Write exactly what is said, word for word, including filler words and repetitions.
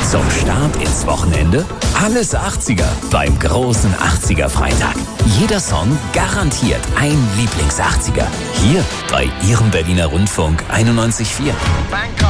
Zum Start ins Wochenende alles achtziger beim großen achtziger-Freitag. Jeder Song garantiert ein Lieblings-achtziger. Hier bei Ihrem Berliner Rundfunk einundneunzig Komma vier.